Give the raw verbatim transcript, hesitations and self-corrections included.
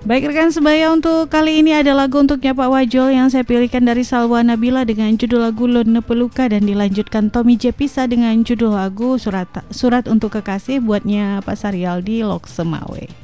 Baik rekan sebaya, untuk kali ini ada lagu untuknya Pak Wajol yang saya pilihkan dari Salwa Nabila dengan judul lagu Lone Peluka, dan dilanjutkan Tommy J Pisa dengan judul lagu Surat Surat untuk Kekasih buatnya Pak Saryaldi Loksemawe.